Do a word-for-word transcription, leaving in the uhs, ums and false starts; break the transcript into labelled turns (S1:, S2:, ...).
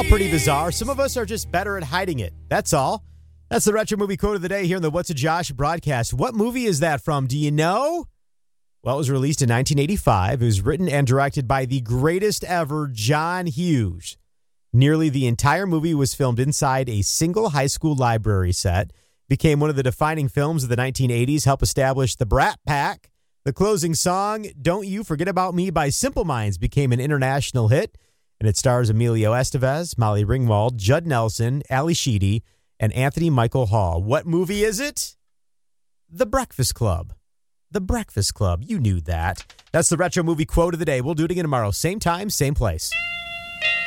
S1: all pretty bizarre. Some of us are just better at hiding it. That's all. That's the Retro Movie Quote of the Day here in the What's a Josh broadcast. What movie is that from? Do you know? Well, it was released in nineteen eighty-five. It was written and directed by the greatest ever John Hughes. Nearly the entire movie was filmed inside a single high school library set. Became one of the defining films of the nineteen eighties, helped establish the Brat Pack. The closing song, Don't You Forget About Me by Simple Minds, became an international hit. And it stars Emilio Estevez, Molly Ringwald, Judd Nelson, Ali Sheedy, and Anthony Michael Hall. What movie is it? The Breakfast Club. The Breakfast Club. You knew that. That's the Retro Movie Quote of the Day. We'll do it again tomorrow. Same time, same place.